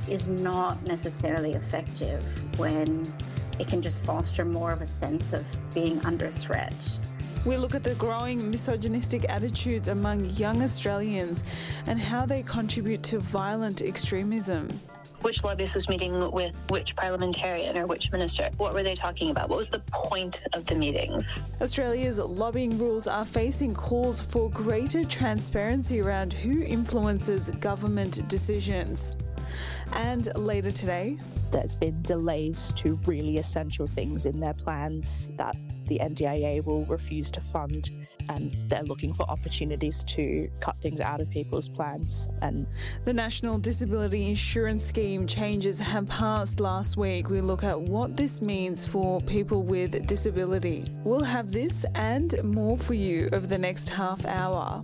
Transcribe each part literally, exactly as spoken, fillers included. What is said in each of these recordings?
is not necessarily effective when it can just foster more of a sense of being under threat. We look at the growing misogynistic attitudes among young Australians and how they contribute to violent extremism. Which lobbyist was meeting with which parliamentarian or which minister? What were they talking about? What was the point of the meetings? Australia's lobbying rules are facing calls for greater transparency around who influences government decisions. And later today, there's been delays to really essential things in their plans that the N D I A will refuse to fund, and they're looking for opportunities to cut things out of people's plans. And the National Disability Insurance Scheme changes have passed last week. We look at what this means for people with disability. We'll have this and more for you over the next half hour.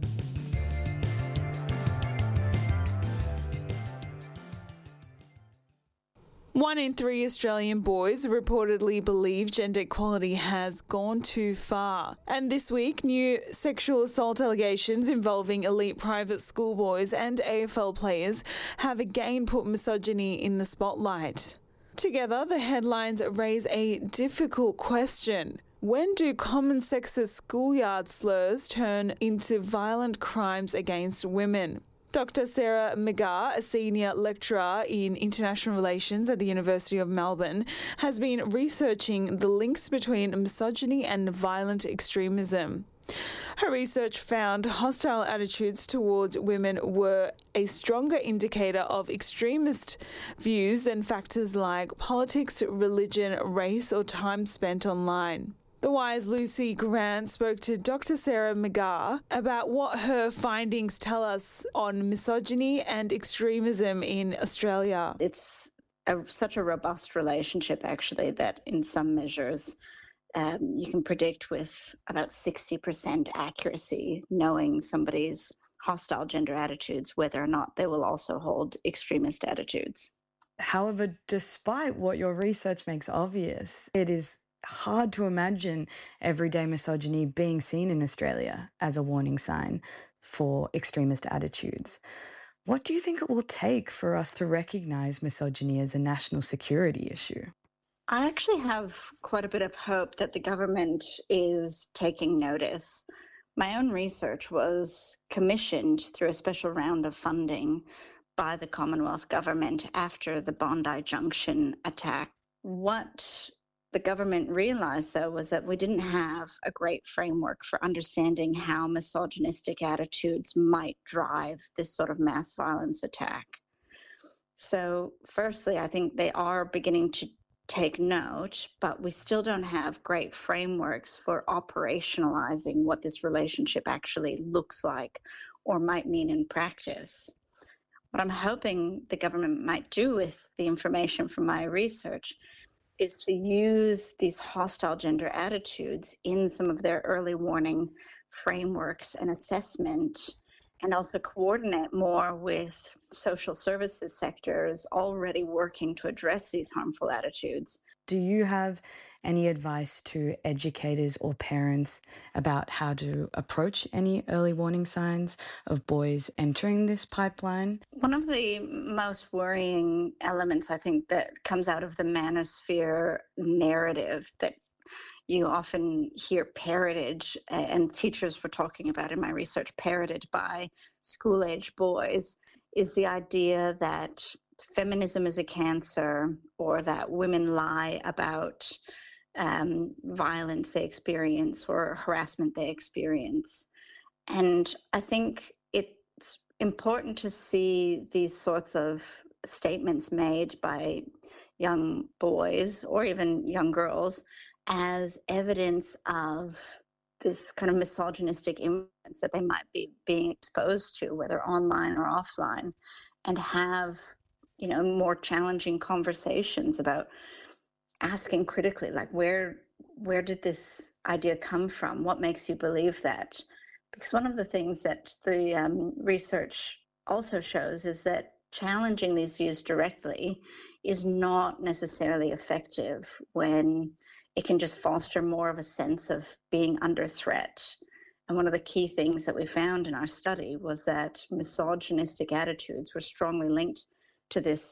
One in three Australian boys reportedly believe gender equality has gone too far. And this week, new sexual assault allegations involving elite private schoolboys and A F L players have again put misogyny in the spotlight. Together, the headlines raise a difficult question. When do common sexist schoolyard slurs turn into violent crimes against women? Doctor Sarah McGarr, a senior lecturer in international relations at the University of Melbourne, has been researching the links between misogyny and violent extremism. Her research found hostile attitudes towards women were a stronger indicator of extremist views than factors like politics, religion, race, or time spent online. The Wire's Lucy Grant spoke to Doctor Sarah McGarr about what her findings tell us on misogyny and extremism in Australia. It's a, such a robust relationship, actually, that in some measures um, you can predict with about sixty percent accuracy, knowing somebody's hostile gender attitudes, whether or not they will also hold extremist attitudes. However, despite what your research makes obvious, it is hard to imagine everyday misogyny being seen in Australia as a warning sign for extremist attitudes. What do you think it will take for us to recognise misogyny as a national security issue? I actually have quite a bit of hope that the government is taking notice. My own research was commissioned through a special round of funding by the Commonwealth Government after the Bondi Junction attack. What the government realised, though, was that we didn't have a great framework for understanding how misogynistic attitudes might drive this sort of mass violence attack. So, firstly, I think they are beginning to take note, but we still don't have great frameworks for operationalising what this relationship actually looks like or might mean in practice. What I'm hoping the government might do with the information from my research is to use these hostile gender attitudes in some of their early warning frameworks and assessment, and also coordinate more with social services sectors already working to address these harmful attitudes. Do you have any advice to educators or parents about how to approach any early warning signs of boys entering this pipeline? One of the most worrying elements, I think, that comes out of the manosphere narrative that you often hear parroted, and teachers were talking about in my research, parroted by school-age boys, is the idea that feminism is a cancer, or that women lie about um, violence they experience or harassment they experience. And I think it's important to see these sorts of statements made by young boys or even young girls as evidence of this kind of misogynistic influence that they might be being exposed to, whether online or offline, and have, you know, more challenging conversations about asking critically, like, where where did this idea come from? What makes you believe that? Because one of the things that the um, research also shows is that challenging these views directly is not necessarily effective when it can just foster more of a sense of being under threat. And one of the key things that we found in our study was that misogynistic attitudes were strongly linked to this